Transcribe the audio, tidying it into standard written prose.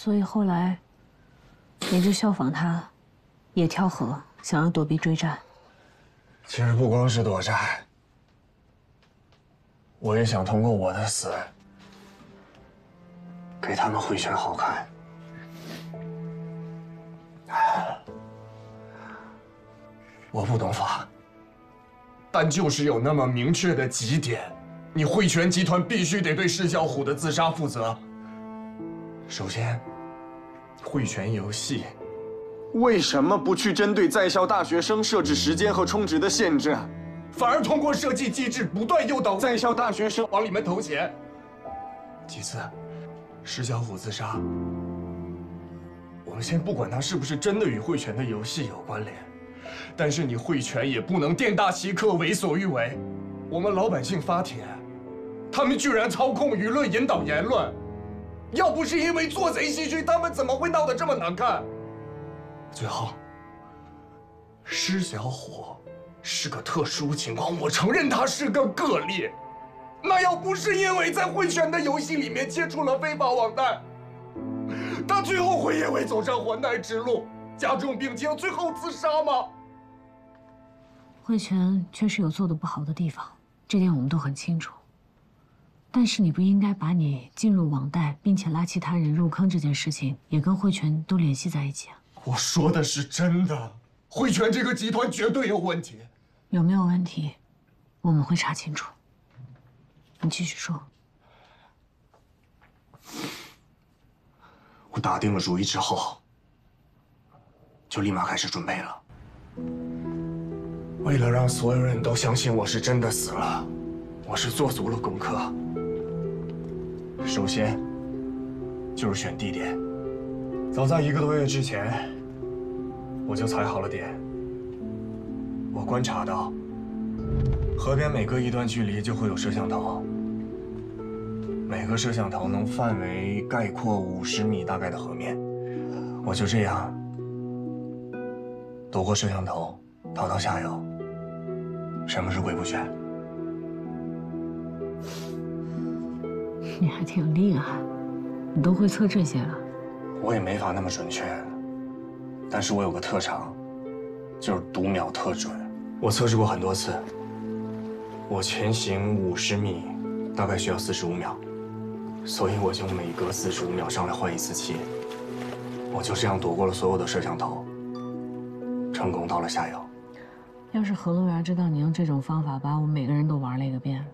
所以后来你就效仿他，也跳河，想要躲避追战。 其实不光是躲战，我也想通过我的死，给他们挥拳好看。我不懂法，但就是有那么明确的几点，你汇泉集团必须得对施小虎的自杀负责。首先，汇泉游戏为什么不去针对在校大学生设置时间和充值的限制，反而通过设计机制不断诱导在校大学生往里面投钱？其次，施小虎自杀，我们先不管他是不是真的与汇泉的游戏有关联，但是你汇泉也不能店大欺客、为所欲为。我们老百姓发帖，他们居然操控舆论、引导言论。要不是因为做贼心虚，他们怎么会闹得这么难看？最后，施小虎是个特殊情况，我承认他是个个例。那要不是因为在汇泉的游戏里面接触了非法网贷，他最后会因为走上还贷之路，加重病情，最后自杀吗？ 汇泉确实有做得不好的地方，这点我们都很清楚。但是你不应该把你进入网贷并且拉其他人入坑这件事情也跟汇泉都联系在一起啊！ 我说的是真的，汇泉这个集团绝对有问题。 有没有问题，我们会查清楚。你继续说。 我打定了主意之后，就立马开始准备了。为了让所有人都相信我是真的死了，我是做足了功课。首先，就是选地点。早在1个多月之前，我就踩好了点。我观察到，河边每隔一段距离就会有摄像头，每个摄像头能范围概括50米大概的河面。我就这样躲过摄像头，逃到下游。什么是鬼不全？ 你还挺厉害，你都会测这些了。 我也没法那么准确，但是我有个特长，就是读秒特准。我测试过很多次，我前行50米大概需要45秒，所以我就每隔45秒上来换一次气。我就这样躲过了所有的摄像头，成功到了下游。 要是何洛源知道你用这种方法把我们每个人都玩